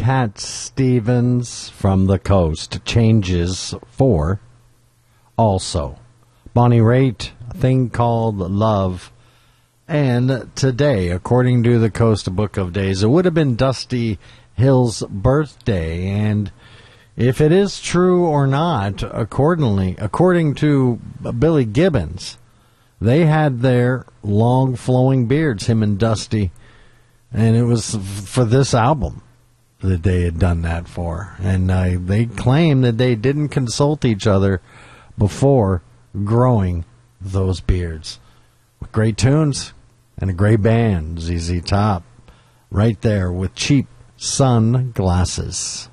Cat Stevens from the Coast, Changes 4. Also, Bonnie Raitt, A Thing Called Love. And today, according to the Coast Book of Days, it would have been Dusty Hill's birthday. And if it is true or not, according to Billy Gibbons, they had their long flowing beards, him and Dusty. And it was for this album that they had done that for. And they claim that they didn't consult each other before growing those beards. Great tunes and a great band, ZZ Top, right there with Cheap Sunglasses.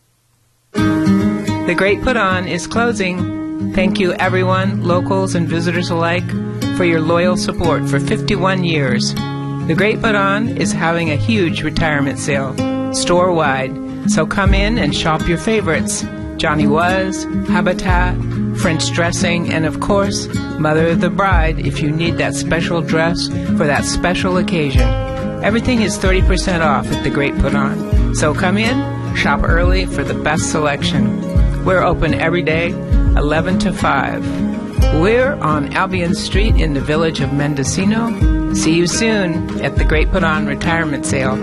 The Great Put On is closing. Thank you, everyone, locals and visitors alike, for your loyal support for 51 years. The Great Put On is having a huge retirement sale, store-wide, so come in and shop your favorites. Johnny Was, Habitat, French dressing, and of course, Mother of the Bride if you need that special dress for that special occasion. Everything is 30% off at The Great Put On. So come in, shop early for the best selection. We're open every day, 11 to 5. We're on Albion Street in the village of Mendocino. See you soon at the Great Put On Retirement Sale.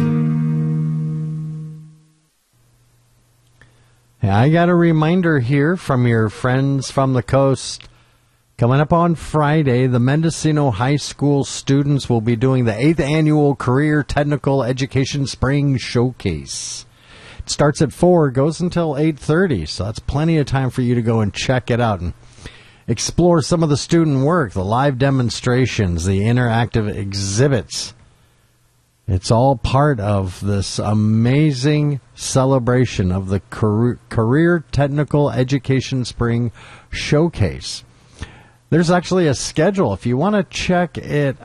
Hey, I got a reminder here from your friends from the coast. Coming up on Friday, the Mendocino High School students will be doing the 8th Annual Career Technical Education Spring Showcase. It starts at 4, goes until 8:30, so that's plenty of time for you to go and check it out and explore some of the student work, the live demonstrations, the interactive exhibits. It's all part of this amazing celebration of the Career Technical Education Spring Showcase. There's actually a schedule. If you want to check it